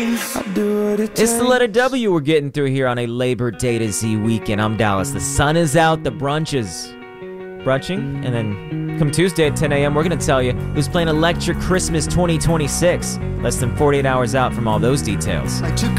It's the letter W we're getting through here on a Labor Day to Z weekend. I'm Dallas. The sun is out. The brunch is brunching. And then come Tuesday at 10 a.m., we're going to tell you who's playing Electric Christmas 2026. Less than 48 hours out from all those details. I took